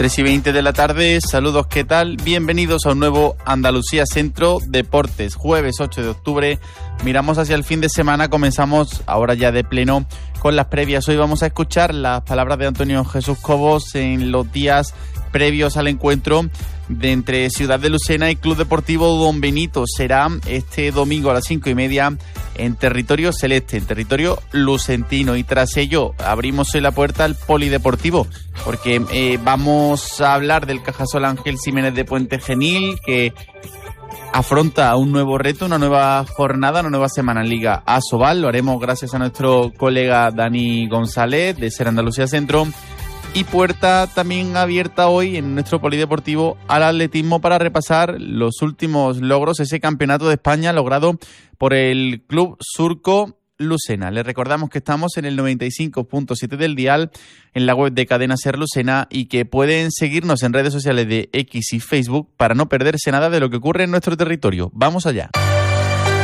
3:20 de la tarde, saludos, ¿qué tal? Bienvenidos a un nuevo Andalucía Centro Deportes, jueves 8 de octubre. Miramos hacia el fin de semana, comenzamos ahora ya de pleno con las previas. Hoy vamos a escuchar las palabras de Antonio Jesús Cobos en los días previos al encuentro de entre Ciudad de Lucena y Club Deportivo Don Benito. Será este domingo a las 5:30 en territorio celeste, en territorio lucentino. Y tras ello abrimos hoy la puerta al polideportivo, porque vamos a hablar del Cajasol Ángel Jiménez de Puente Genil, que afronta un nuevo reto, una nueva jornada, una nueva semana en Liga Asobal. Lo haremos gracias a nuestro colega Dani González de Ser Andalucía Centro. Y puerta también abierta hoy en nuestro polideportivo al atletismo para repasar los últimos logros, ese campeonato de España logrado por el Club Surco Lucena. Les recordamos que estamos en el 95.7 del dial, en la web de Cadena Ser Lucena, y que pueden seguirnos en redes sociales de X y Facebook para no perderse nada de lo que ocurre en nuestro territorio. ¡Vamos allá!